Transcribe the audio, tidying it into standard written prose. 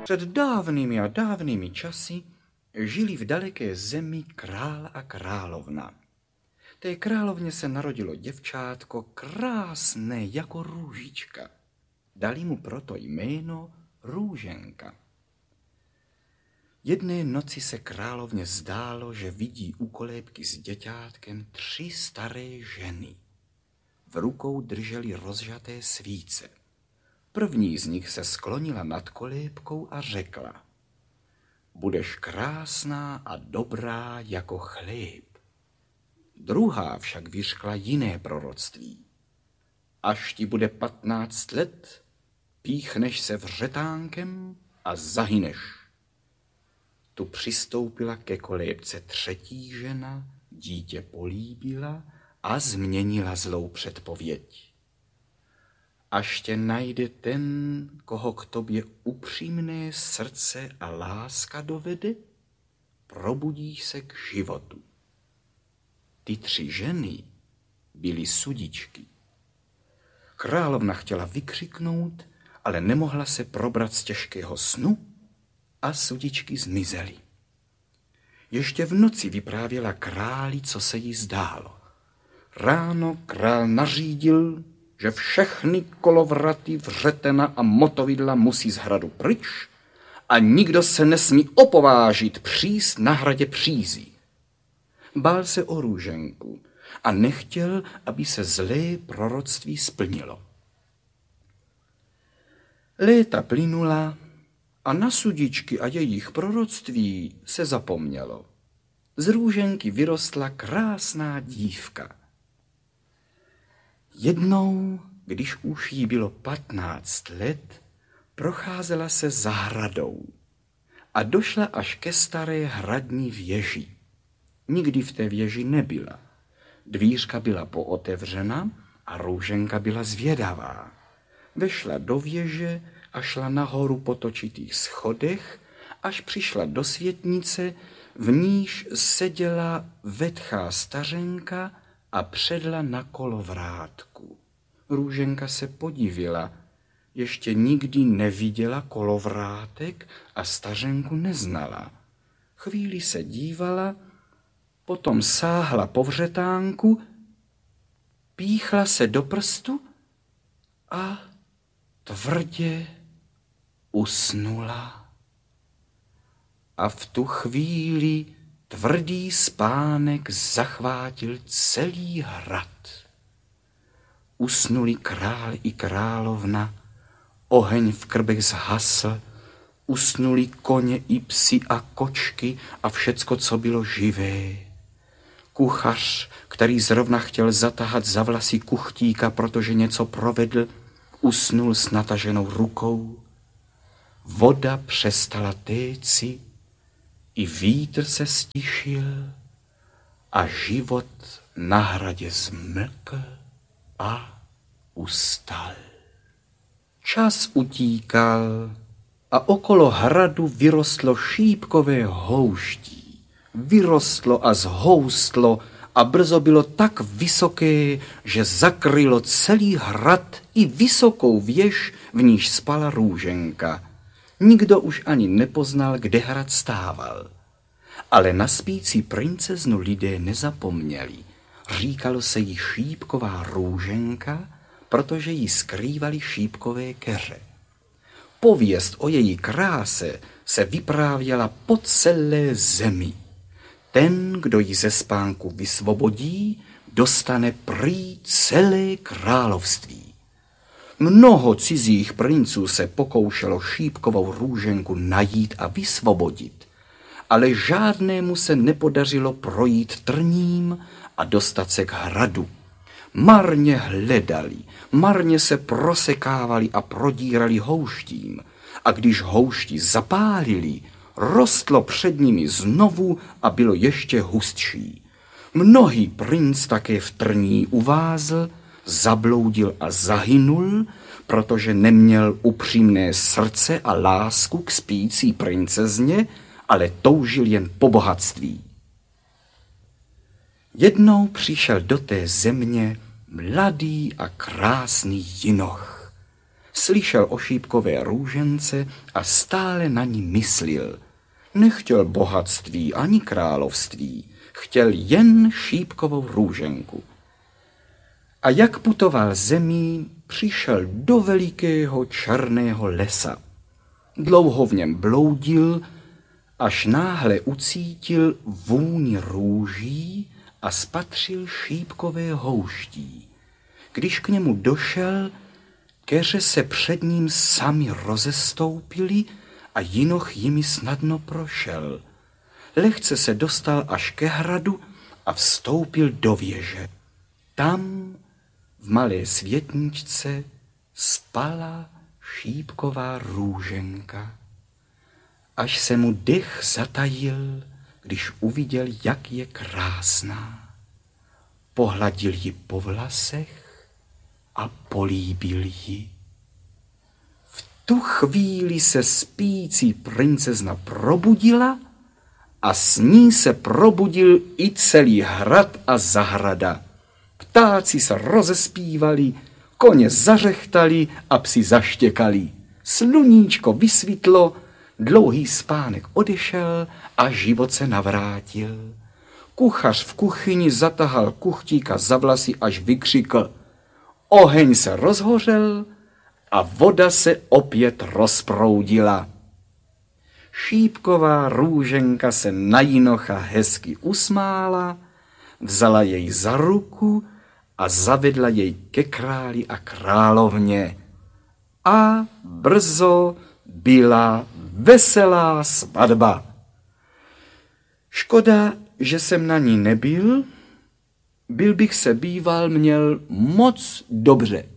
Před dávnými a dávnými časy žili v daleké zemi král a královna. Té královně se narodilo děvčátko krásné jako růžička. Dali mu proto jméno Růženka. Jedné noci se královně zdálo, že vidí u kolébky s děťátkem 3 staré ženy. V rukou drželi rozžaté svíce. První z nich se sklonila nad kolébkou a řekla: Budeš krásná a dobrá jako chléb. Druhá však vyřkla jiné proroctví. Až ti bude 15 let, píchneš se vřetánkem a zahyneš. Tu přistoupila ke kolébce 3. žena, dítě políbila a změnila zlou předpověď. Až tě najde ten, koho k tobě upřímné srdce a láska dovede, probudíš se k životu. Ty 3 ženy byly sudičky. Královna chtěla vykřiknout, ale nemohla se probrat z těžkého snu a sudičky zmizely. Ještě v noci vyprávěla králi, co se jí zdálo. Ráno král nařídil, že všechny kolovraty, vřetena a motovidla musí z hradu pryč a nikdo se nesmí opovážit přijít na hradě přízí. Bál se o Růženku a nechtěl, aby se zlé proroctví splnilo. Léta plynula a na sudičky a jejich proroctví se zapomnělo. Z Růženky vyrostla krásná dívka. Jednou, když už jí bylo 15 let, procházela se zahradou a došla až ke staré hradní věži. Nikdy v té věži nebyla. Dvířka byla pootevřena a Růženka byla zvědavá. Vešla do věže a šla nahoru po točitých schodech, až přišla do světnice, v níž seděla vetchá stařenka a předla na kolovrátku. Růženka se podivila. Ještě nikdy neviděla kolovrátek a stařenku neznala. Chvíli se dívala, potom sáhla po vřetánku, píchla se do prstu a tvrdě usnula. A v tu chvíli tvrdý spánek zachvátil celý hrad. Usnuli král i královna, oheň v krbech zhasl, usnuli koně i psi a kočky a všecko, co bylo živé. Kuchař, který zrovna chtěl zatahat za vlasy kuchtíka, protože něco provedl, usnul s nataženou rukou. Voda přestala téci, i vítr se stišil a život na hradě zmlkl a ustal. Čas utíkal a okolo hradu vyrostlo šípkové houští. Vyrostlo a zhoustlo a brzo bylo tak vysoké, že zakrylo celý hrad i vysokou věž, v níž spala Růženka. Nikdo už ani nepoznal, kde hrad stával. Ale na spící princeznu lidé nezapomněli. Říkalo se jí šípková Růženka, protože jí skrývaly šípkové keře. Pověst o její kráse se vyprávěla po celé zemi. Ten, kdo ji ze spánku vysvobodí, dostane prý celé království. Mnoho cizích princů se pokoušelo šípkovou Růženku najít a vysvobodit, ale žádnému se nepodařilo projít trním a dostat se k hradu. Marně hledali, marně se prosekávali a prodírali houštím, a když houšti zapálili, rostlo před nimi znovu a bylo ještě hustší. Mnohý princ také v trní uvázl, zabloudil a zahynul, protože neměl upřímné srdce a lásku k spící princezně, ale toužil jen po bohatství. Jednou přišel do té země mladý a krásný jinoch. Slyšel o šípkové růžence a stále na ní myslil. Nechtěl bohatství ani království, chtěl jen šípkovou růženku. A jak putoval zemí, přišel do velikého černého lesa. Dlouho v něm bloudil, až náhle ucítil vůni růží a spatřil šípkové houští. Když k němu došel, keře se před ním sami rozestoupili a jinoch jimi snadno prošel. Lehce se dostal až ke hradu a vstoupil do věže. Tam v malé světničce spala šípková růženka. Až se mu dech zatajil, když uviděl, jak je krásná. Pohladil ji po vlasech a políbil ji. V tu chvíli se spící princezna probudila a s ní se probudil i celý hrad a zahrada. Ptáci se rozespívali, koně zařechtali a psi zaštěkali. Sluníčko vysvitlo, dlouhý spánek odešel a život se navrátil. Kuchař v kuchyni zatahal kuchtíka za vlasy, až vykřikl. Oheň se rozhořel a voda se opět rozproudila. Šípková růženka se na jinocha hezky usmála, vzala jej za ruku a zavedla jej ke králi a královně. A brzo byla veselá svatba. Škoda, že jsem na ní nebyl, byl bych se býval měl moc dobře.